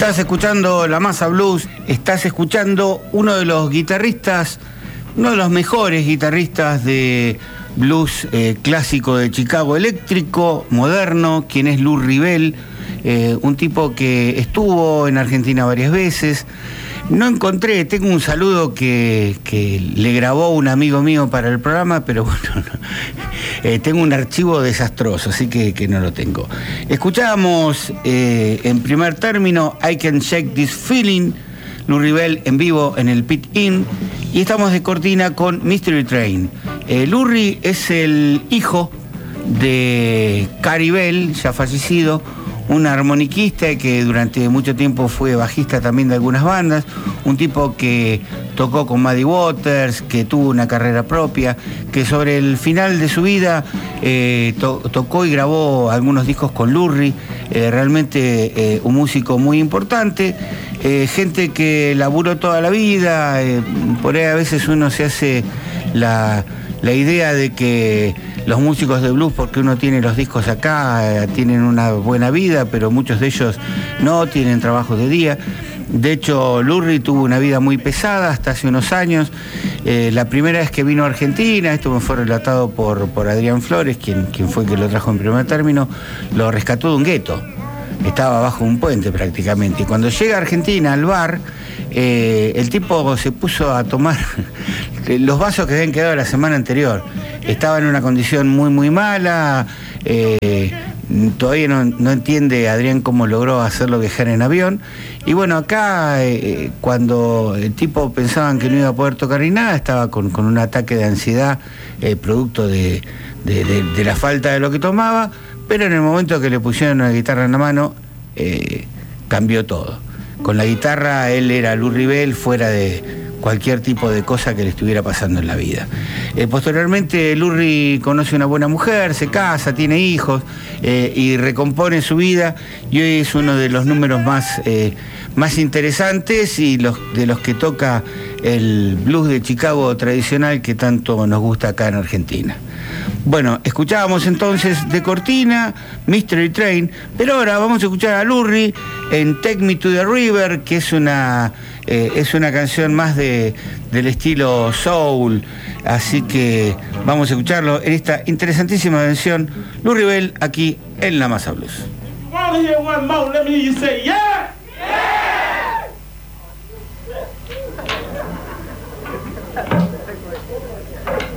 Estás escuchando La Masa Blues, estás escuchando uno de los guitarristas, uno de los mejores guitarristas de blues clásico de Chicago, eléctrico, moderno, quien es Lou Ribelle, un tipo que estuvo en Argentina varias veces. No encontré, tengo un saludo que le grabó un amigo mío para el programa, pero bueno, tengo un archivo desastroso, así que no lo tengo. Escuchábamos en primer término I Can Shake This Feeling, Lou Ribelle en vivo en el Pit Inn, y estamos de cortina con Mystery Train. Lou Ribelle es el hijo de Cary Bell, ya fallecido, un armoniquista que durante mucho tiempo fue bajista también de algunas bandas, un tipo que tocó con Muddy Waters, que tuvo una carrera propia, que sobre el final de su vida tocó y grabó algunos discos con Lou Reed, realmente un músico muy importante, gente que laburó toda la vida, por ahí a veces uno se hace la idea de que los músicos de blues, porque uno tiene los discos acá, tienen una buena vida, pero muchos de ellos no tienen trabajos de día. De hecho, Lou Reed tuvo una vida muy pesada hasta hace unos años. La primera vez que vino a Argentina, esto me fue relatado por Adrián Flores, quien fue el que lo trajo en primer término, lo rescató de un gueto. Estaba bajo un puente prácticamente. Y cuando llega a Argentina al bar, el tipo se puso a tomar los vasos que habían quedado la semana anterior. Estaba en una condición muy, muy mala. Todavía no entiende Adrián cómo logró hacerlo viajar en avión. Y bueno, acá cuando el tipo pensaban que no iba a poder tocar ni nada, estaba con un ataque de ansiedad producto de la falta de lo que tomaba, pero en el momento que le pusieron una guitarra en la mano, cambió todo. Con la guitarra él era Lou Ribelle fuera de cualquier tipo de cosa que le estuviera pasando en la vida. Posteriormente Lou Reed conoce una buena mujer, se casa, tiene hijos y recompone su vida, y hoy es uno de los números más interesantes y de los que toca el blues de Chicago tradicional que tanto nos gusta acá en Argentina. Bueno, escuchábamos entonces de cortina Mystery Train, pero ahora vamos a escuchar a Lou Reed en Take Me to the River, que es una canción más del estilo soul, así que vamos a escucharlo en esta interesantísima versión, Lou Ribelle aquí en La Masa Blues. Wanna hear one more? Let me hear you say yeah! Yeah!